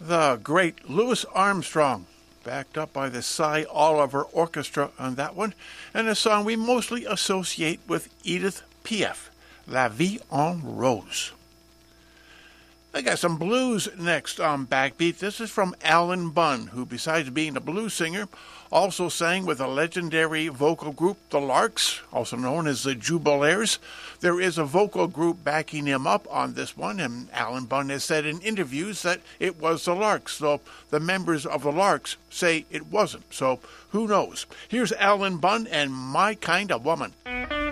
The great Louis Armstrong, backed up by the Cy Oliver Orchestra on that one, and a song we mostly associate with Edith Piaf, La Vie en Rose. I got some blues next on Backbeat. This is from Alan Bunn, who, besides being a blues singer, also sang with a legendary vocal group, the Larks, also known as the Jubilaires. There is a vocal group backing him up on this one, and Alan Bunn has said in interviews that it was the Larks, though the members of the Larks say it wasn't. So who knows? Here's Alan Bunn and My Kind of Woman.